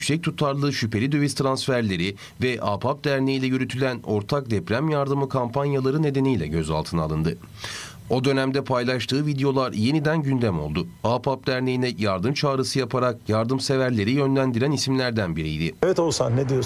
yüksek tutarlı şüpheli döviz transferleri ve APAP Derneği ile yürütülen ortak deprem yardımı kampanyaları nedeniyle gözaltına alındı. O dönemde paylaştığı videolar yeniden gündem oldu. APAP Derneği'ne yardım çağrısı yaparak yardımseverleri yönlendiren isimlerden biriydi. Evet Oğuzhan, ne diyorsun?